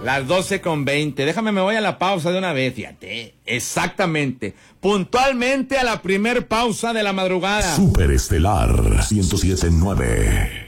Las 12:20. Déjame, me voy a la pausa de una vez, fíjate. Exactamente. Puntualmente a la primer pausa de la madrugada. Superestelar 107.9.